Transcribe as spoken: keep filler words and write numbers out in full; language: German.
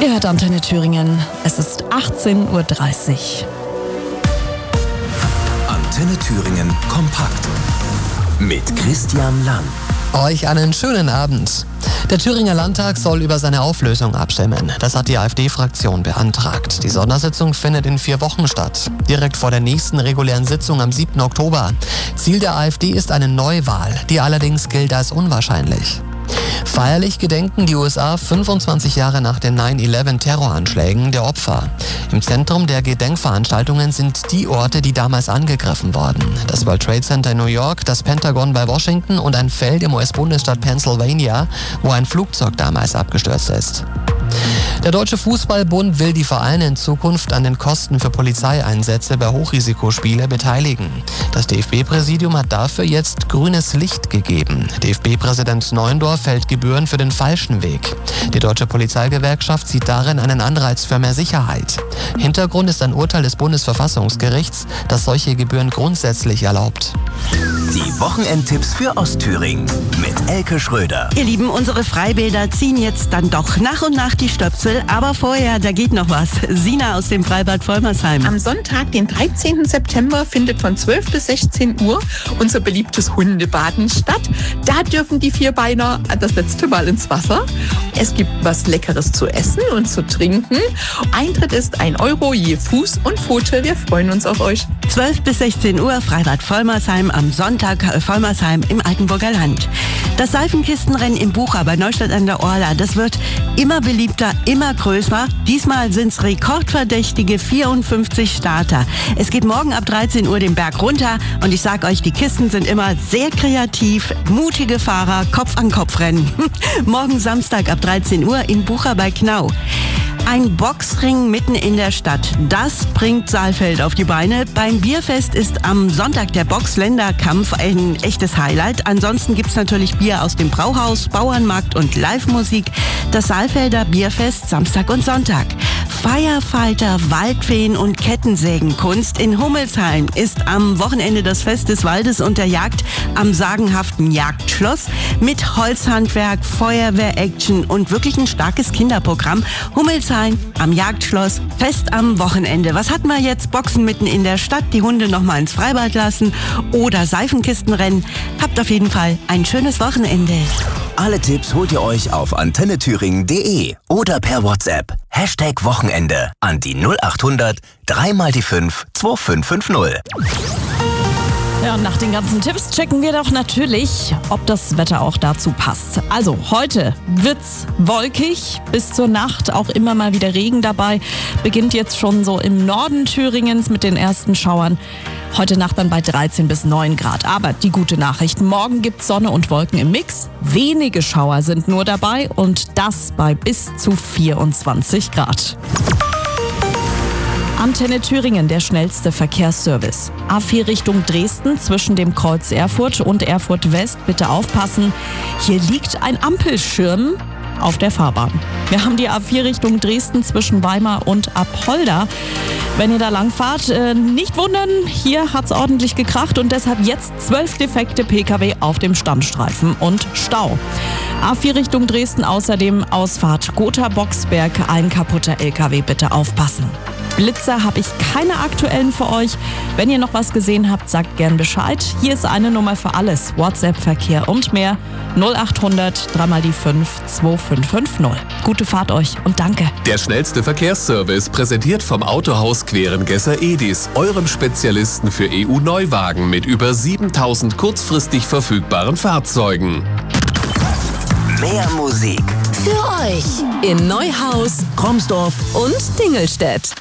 Ihr hört Antenne Thüringen. Es ist achtzehn Uhr dreißig. Antenne Thüringen kompakt mit Christian Lang. Euch einen schönen Abend. Der Thüringer Landtag soll über seine Auflösung abstimmen. Das hat die AfD-Fraktion beantragt. Die Sondersitzung findet in vier Wochen statt. Direkt vor der nächsten regulären Sitzung am siebten Oktober. Ziel der AfD ist eine Neuwahl, die allerdings gilt als unwahrscheinlich. Feierlich gedenken die U S A fünfundzwanzig Jahre nach den neun elf Terroranschlägen der Opfer. Im Zentrum der Gedenkveranstaltungen sind die Orte, die damals angegriffen wurden. Das World Trade Center in New York, das Pentagon bei Washington und ein Feld im U S-Bundesstaat Pennsylvania, wo ein Flugzeug damals abgestürzt ist. Der Deutsche Fußballbund will die Vereine in Zukunft an den Kosten für Polizeieinsätze bei Hochrisikospielen beteiligen. Das D F B-Präsidium hat dafür jetzt grünes Licht gegeben. D F B-Präsident Neuendorf hält Gebühren für den falschen Weg. Die Deutsche Polizeigewerkschaft sieht darin einen Anreiz für mehr Sicherheit. Hintergrund ist ein Urteil des Bundesverfassungsgerichts, das solche Gebühren grundsätzlich erlaubt. Die Wochenendtipps für Ostthüringen mit Elke Schröder. Ihr Lieben, unsere Freibäder ziehen jetzt dann doch nach und nach die Stöpsel, aber vorher, da geht noch was. Sina aus dem Freibad Vollmersheim. Am Sonntag, den dreizehnten September, findet von zwölf bis sechzehn Uhr unser beliebtes Hundebaden statt. Da dürfen die Vierbeiner das letzte Mal ins Wasser. Es gibt was Leckeres zu essen und zu trinken. Eintritt ist ein Euro je Fuß und Pfote. Wir freuen uns auf euch. zwölf bis sechzehn Uhr, Freibad Vollmersheim am Sonntag, äh, Vollmersheim im Altenburger Land. Das Seifenkistenrennen im Bucher bei Neustadt an der Orla, das wird immer beliebter, immer größer. Diesmal sind es rekordverdächtige vierundfünfzig Starter. Es geht morgen ab dreizehn Uhr den Berg runter und ich sag euch, die Kisten sind immer sehr kreativ. Mutige Fahrer, Kopf an Kopf rennen. Morgen Samstag ab dreizehn Uhr in Bucher bei Knau. Ein Boxring mitten in der Stadt. Das bringt Saalfeld auf die Beine. Beim Bierfest ist am Sonntag der Boxländerkampf ein echtes Highlight. Ansonsten gibt's natürlich Bier aus dem Brauhaus, Bauernmarkt und Live-Musik. Das Saalfelder Bierfest Samstag und Sonntag. Firefighter, Waldfeen und Kettensägenkunst in Hummelsheim ist am Wochenende das Fest des Waldes und der Jagd am sagenhaften Jagdschloss mit Holzhandwerk, Feuerwehr-Action und wirklich ein starkes Kinderprogramm. Hummelsheim am Jagdschloss, Fest am Wochenende. Was hatten wir jetzt? Boxen mitten in der Stadt, die Hunde noch mal ins Freibad lassen oder Seifenkistenrennen. Habt auf jeden Fall ein schönes Wochenende. Alle Tipps holt ihr euch auf antenne thüringen punkt de oder per WhatsApp. Hashtag Wochenende an die null acht hundert drei mal die fünf zwei fünf fünf null. Ja, und nach den ganzen Tipps checken wir doch natürlich, ob das Wetter auch dazu passt. Also heute wird's wolkig, bis zur Nacht auch immer mal wieder Regen dabei. Beginnt jetzt schon so im Norden Thüringens mit den ersten Schauern. Heute Nacht dann bei dreizehn bis neun Grad. Aber die gute Nachricht, morgen gibt's Sonne und Wolken im Mix. Wenige Schauer sind nur dabei und das bei bis zu vierundzwanzig Grad. Antenne Thüringen, der schnellste Verkehrsservice. A vier Richtung Dresden zwischen dem Kreuz Erfurt und Erfurt West. Bitte aufpassen, hier liegt ein Ampelschirm auf der Fahrbahn. Wir haben die A vier Richtung Dresden zwischen Weimar und Apolda. Wenn ihr da lang fahrt, äh, nicht wundern, hier hat's ordentlich gekracht und deshalb jetzt zwölf defekte Pkw auf dem Standstreifen und Stau. A vier Richtung Dresden außerdem Ausfahrt Gotha-Boxberg, ein kaputter L K W, bitte aufpassen. Blitzer habe ich keine aktuellen für euch. Wenn ihr noch was gesehen habt, sagt gern Bescheid. Hier ist eine Nummer für alles. WhatsApp, Verkehr und mehr. null acht hundert drei mal die fünf zwei fünf fünf null. Gute Fahrt euch und danke. Der schnellste Verkehrsservice präsentiert vom Autohaus Querengesser Edis, eurem Spezialisten für E U-Neuwagen mit über siebentausend kurzfristig verfügbaren Fahrzeugen. Mehr Musik für euch in Neuhaus, Kromsdorf und Dingelstedt.